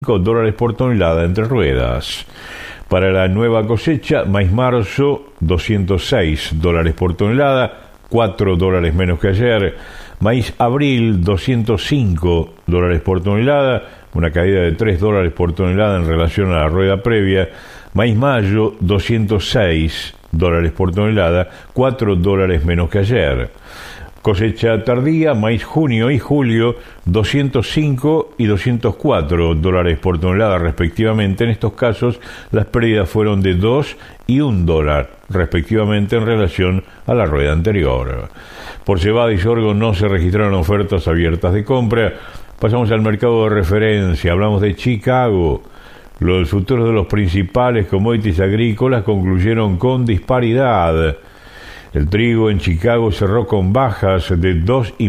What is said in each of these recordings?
$2 por tonelada entre ruedas. Para la nueva cosecha, maíz marzo, $206 por tonelada, $4 menos que ayer. Maíz abril, $205 por tonelada, una caída de $3 por tonelada en relación a la rueda previa. Maíz mayo, $206 por tonelada, $4 menos que ayer. Cosecha tardía, maíz junio y julio, $205 y $204 por tonelada respectivamente. En estos casos, las pérdidas fueron de $2 y $1 respectivamente en relación a la rueda anterior. Por cebada y sorgo no se registraron ofertas abiertas de compra. Pasamos al mercado de referencia. Hablamos de Chicago. Los futuros de los principales commodities agrícolas concluyeron con disparidad. El trigo en Chicago cerró con bajas de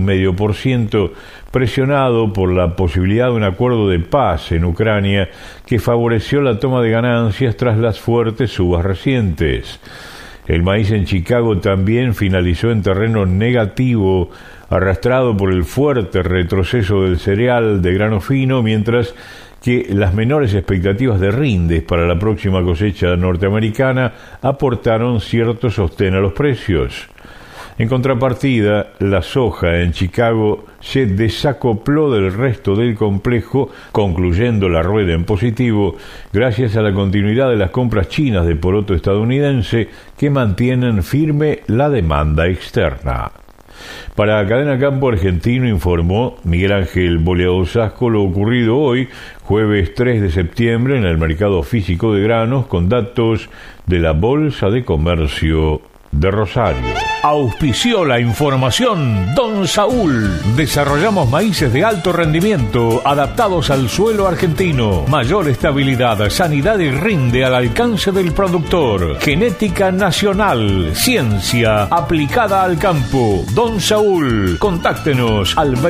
2,5%, presionado por la posibilidad de un acuerdo de paz en Ucrania que favoreció la toma de ganancias tras las fuertes subas recientes. El maíz en Chicago también finalizó en terreno negativo, arrastrado por el fuerte retroceso del cereal de grano fino, mientras que las menores expectativas de rindes para la próxima cosecha norteamericana aportaron cierto sostén a los precios. En contrapartida, la soja en Chicago se desacopló del resto del complejo, concluyendo la rueda en positivo, gracias a la continuidad de las compras chinas de poroto estadounidense que mantienen firme la demanda externa. Para Cadena Campo Argentino informó Miguel Ángel Boleado Sasco lo ocurrido hoy, jueves 3 de septiembre, en el mercado físico de granos, con datos de la Bolsa de Comercio de Rosario. Auspició la información Don Saúl. Desarrollamos maíces de alto rendimiento adaptados al suelo argentino. Mayor estabilidad, sanidad y rinde al alcance del productor. Genética nacional, ciencia aplicada al campo. Don Saúl. Contáctenos al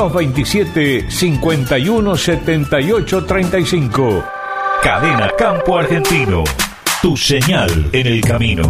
2227 51 78 35. Cadena Campo Argentino. Tu señal en el camino.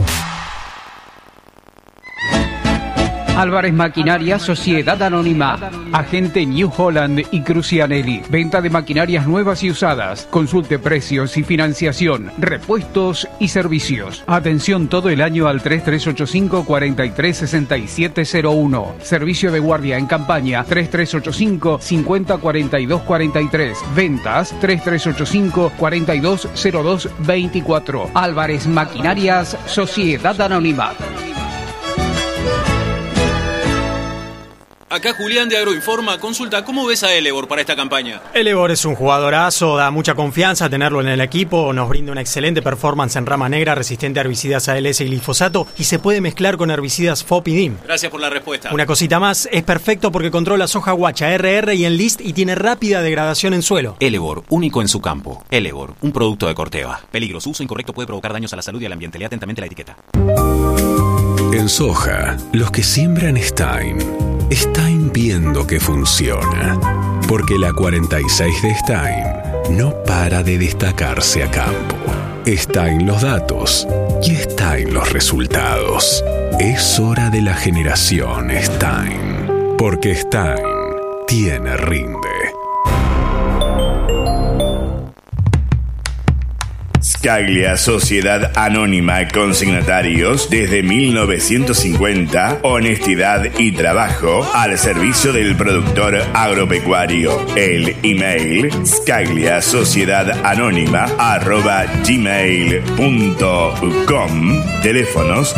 Álvarez Maquinaria Sociedad Anónima, agente New Holland y Crucianelli. Venta de maquinarias nuevas y usadas. Consulte precios y financiación, repuestos y servicios. Atención todo el año al 3385 436701. Servicio de guardia en campaña 3385 50 42 43. Ventas 3385 4202 24. Álvarez Maquinarias Sociedad Anónima. Acá Julián de Agroinforma. Consulta, ¿cómo ves a Elevor para esta campaña? Elevor es un jugadorazo, da mucha confianza tenerlo en el equipo, nos brinda una excelente performance en rama negra, resistente a herbicidas ALS y glifosato, y se puede mezclar con herbicidas FOP y DIM. Gracias por la respuesta. Una cosita más, es perfecto porque controla soja guacha, RR y Enlist y tiene rápida degradación en suelo. Elevor, único en su campo. Elevor, un producto de Corteva. Peligro, su uso incorrecto puede provocar daños a la salud y al ambiente. Lea atentamente la etiqueta. En soja, los que siembran Stein viendo que funciona. Porque la 46 de Stein no para de destacarse a campo. Stein los datos y Stein los resultados. Es hora de la generación Stein. Porque Stein tiene rinde. Scaglia Sociedad Anónima Consignatarios desde 1950, honestidad y trabajo al servicio del productor agropecuario. El email scagliasociedadanónima@gmail.com. Teléfonos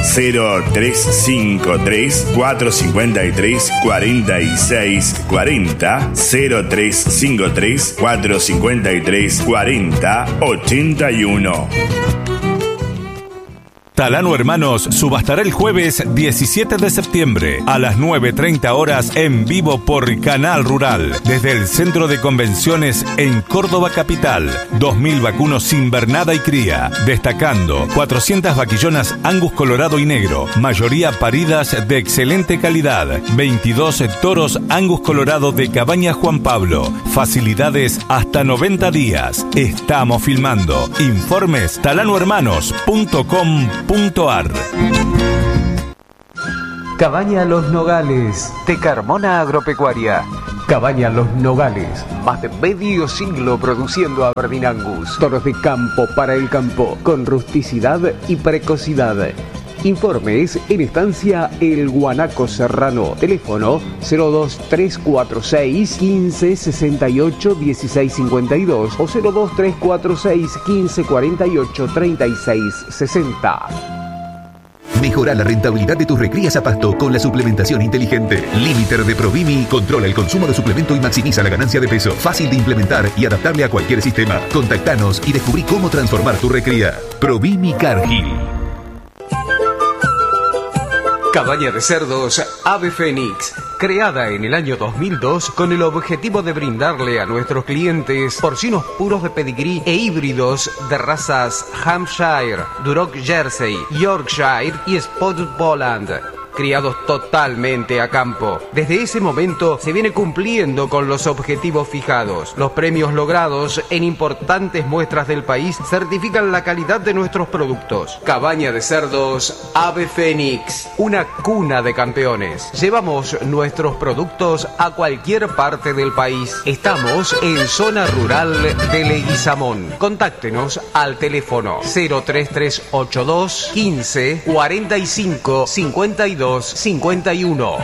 0353 453 46 40, 0353 453 40 81. Talano Hermanos subastará el jueves 17 de septiembre a las 9:30 horas en vivo por Canal Rural desde el Centro de Convenciones en Córdoba Capital. 2.000 vacunos invernada y cría, destacando 400 vaquillonas Angus colorado y negro, mayoría paridas de excelente calidad, 22 toros Angus colorado de Cabaña Juan Pablo, facilidades hasta 90 días. Estamos filmando. Informes talanohermanos.com.ar. Cabaña Los Nogales, de Carmona Agropecuaria. Cabaña Los Nogales, más de medio siglo produciendo Aberdeen Angus. Toros de campo para el campo, con rusticidad y precocidad. Informes en Estancia El Guanaco Serrano. Teléfono 02346 15 68 16 52 o 02346 15 48 36 60. Mejora la rentabilidad de tus recrías a pasto con la suplementación inteligente. Limiter de Provimi controla el consumo de suplemento y maximiza la ganancia de peso. Fácil de implementar y adaptable a cualquier sistema. Contactanos y descubrí cómo transformar tu recría. Provimi Cargill. Cabaña de cerdos Ave Fénix, creada en el año 2002 con el objetivo de brindarle a nuestros clientes porcinos puros de pedigrí e híbridos de razas Hampshire, Duroc Jersey, Yorkshire y Spotted Poland, criados totalmente a campo. Desde ese momento se viene cumpliendo con los objetivos fijados. Los premios logrados en importantes muestras del país certifican la calidad de nuestros productos. Cabaña de cerdos Ave Fénix, una cuna de campeones. Llevamos nuestros productos a cualquier parte del país. Estamos en zona rural de Leguizamón. Contáctenos al teléfono 03382 15 45 52 51.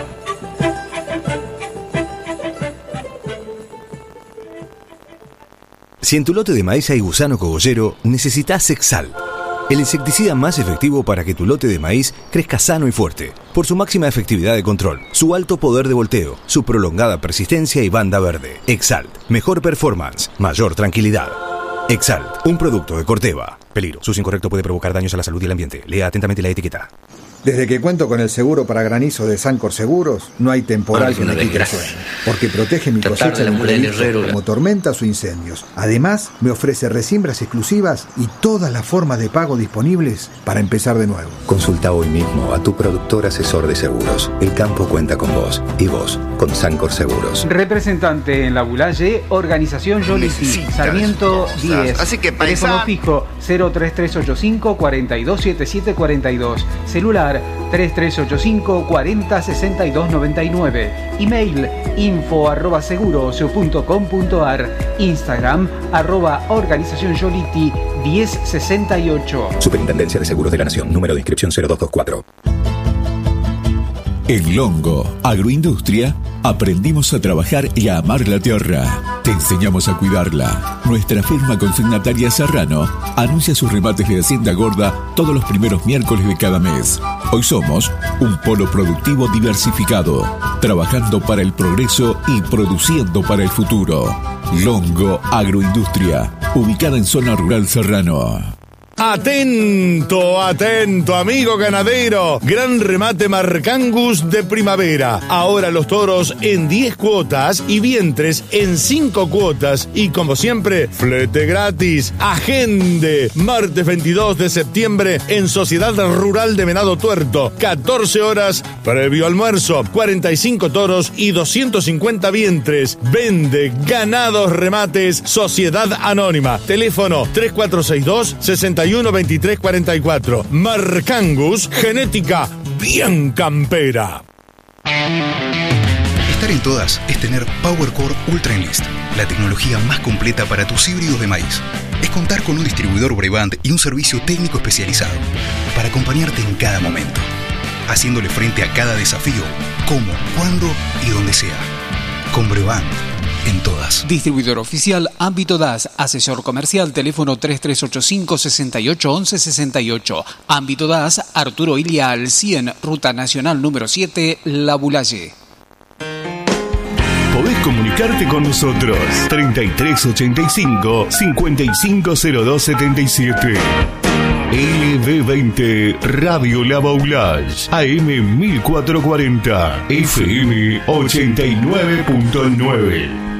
Si en tu lote de maíz hay gusano cogollero, necesitas Exalt, el insecticida más efectivo para que tu lote de maíz crezca sano y fuerte, por su máxima efectividad de control, su alto poder de volteo, su prolongada persistencia y banda verde. Exalt, mejor performance, mayor tranquilidad. Exalt, un producto de Corteva. Peligro, su uso incorrecto puede provocar daños a la salud y el ambiente. Lea atentamente la etiqueta. Desde que cuento con el seguro para granizo de Sancor Seguros, no hay temporal que me quite el sueño, porque protege mi cosecha de imprevistos como tormentas o incendios. Además, me ofrece resiembras exclusivas y todas las formas de pago disponibles para empezar de nuevo. Consulta hoy mismo a tu productor asesor de seguros. El campo cuenta con vos y vos con Sancor Seguros. Representante en la Bulaye, Organización Yoliti, Sarmiento 10. Así que teléfono fijo 03385 427742. Celular 3385 40 62 99. Email info@seguros.com.ar. Instagram @organización Yoliti 1068. Superintendencia de Seguros de la Nación. Número de inscripción 0224. En Longo Agroindustria aprendimos a trabajar y a amar la tierra. Te enseñamos a cuidarla. Nuestra firma consignataria Serrano anuncia sus remates de Hacienda Gorda todos los primeros miércoles de cada mes. Hoy somos un polo productivo diversificado, trabajando para el progreso y produciendo para el futuro. Longo Agroindustria, ubicada en zona rural Serrano. Atento, atento, amigo ganadero. Gran remate Marcangus de primavera. Ahora los toros en 10 cuotas y vientres en 5 cuotas. Y como siempre, flete gratis. Agende. Martes 22 de septiembre en Sociedad Rural de Venado Tuerto. 14 horas previo almuerzo. 45 toros y 250 vientres. Vende ganados remates Sociedad Anónima. Teléfono 3462 612344. Marcangus, genética bien campera. Estar en todas es tener PowerCore Ultra Enlist, la tecnología más completa para tus híbridos de maíz. Es contar con un distribuidor Brevant y un servicio técnico especializado para acompañarte en cada momento, haciéndole frente a cada desafío, como, cuándo y donde sea. Con Brevant. En todas. Distribuidor oficial Ámbito DAS, asesor comercial, teléfono 3385 68 11 68. Ámbito DAS, Arturo Ilia al 100, Ruta Nacional número 7, La Bulaye. Podés comunicarte con nosotros 3385 550277. LB20 Radio La Baulage, AM 1440, FM 89.9.